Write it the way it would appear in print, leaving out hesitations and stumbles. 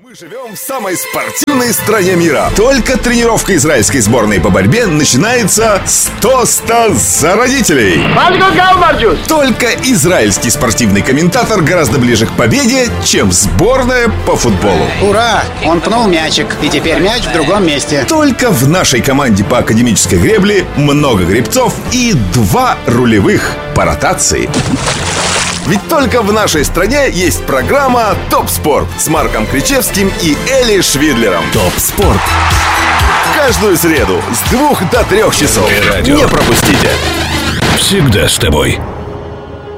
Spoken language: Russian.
Мы живем в самой спортивной стране мира. Только тренировка израильской сборной по борьбе начинается с тоста за родителей. Только израильский спортивный комментатор гораздо ближе к победе, чем сборная по футболу. Ура! Он пнул мячик, и теперь мяч в другом месте. Только в нашей команде по академической гребле много гребцов и 2 рулевых по ротации. Ведь только в нашей стране есть программа «Топ Спорт» с Марком Кричевским и Эли Швидлером. ТОП СПОРТ. Каждую среду с 2 до 3 часов. Не пропустите. Всегда с тобой.